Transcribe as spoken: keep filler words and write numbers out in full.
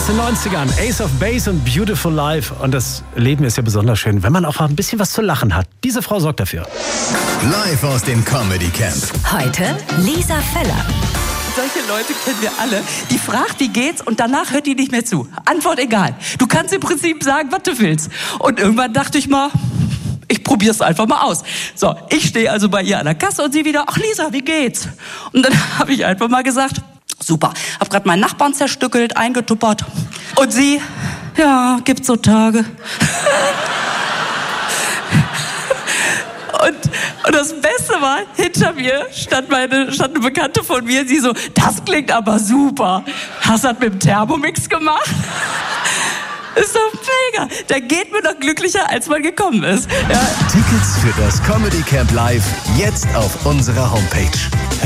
den neunzigern, Ace of Base und Beautiful Life. Und das Leben ist ja besonders schön, wenn man auch mal ein bisschen was zu lachen hat. Diese Frau sorgt dafür. Live aus dem Comedy Camp. Heute Lisa Feller. Solche Leute kennen wir alle. Die fragt, wie geht's, und danach hört die nicht mehr zu. Antwort egal. Du kannst im Prinzip sagen, was du willst. Und irgendwann dachte ich mal, ich probier's einfach mal aus. So, ich stehe also bei ihr an der Kasse und sie wieder, ach Lisa, wie geht's? Und dann habe ich einfach mal gesagt, super, hab gerade meinen Nachbarn zerstückelt, eingetuppert. Und sie, ja, gibt's so Tage. Und, und das Beste war, hinter mir stand, meine, stand eine Bekannte von mir, sie so, das klingt aber super. Hast du das mit dem Thermomix gemacht? Ist doch mega. Da geht man doch glücklicher, als man gekommen ist. Ja. Tickets für das Comedy Camp Live jetzt auf unserer Homepage.